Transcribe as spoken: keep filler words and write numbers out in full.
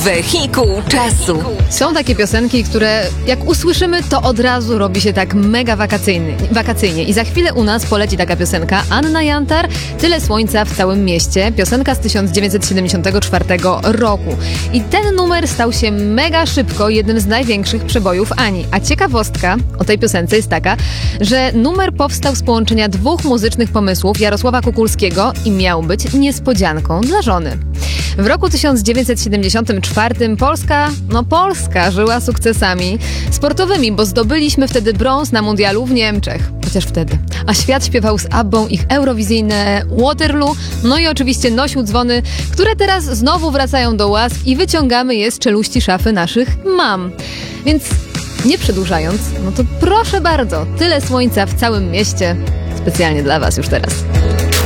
Wehikuł czasu. Są takie piosenki, które jak usłyszymy, to od razu robi się tak mega wakacyjny, wakacyjnie. I za chwilę u nas poleci taka piosenka. Anna Jantar, Tyle słońca w całym mieście. Piosenka z tysiąc dziewięćset siedemdziesiątego czwartego roku. I ten numer stał się mega szybko jednym z największych przebojów Ani. A ciekawostka o tej piosence jest taka, że numer powstał z połączenia dwóch muzycznych pomysłów Jarosława Kukulskiego i miał być niespodzianką dla żony. W roku tysiąc dziewięćset siedemdziesiątym czwartym Polska, no Polska żyła sukcesami sportowymi, bo zdobyliśmy wtedy brąz na mundialu w Niemczech. Chociaż wtedy. A świat śpiewał z Abbą ich eurowizyjne Waterloo, no i oczywiście nosił dzwony, które teraz znowu wracają do łask i wyciągamy je z czeluści szafy naszych mam. Więc nie przedłużając, no to proszę bardzo, Tyle słońca w całym mieście. Specjalnie dla Was już teraz.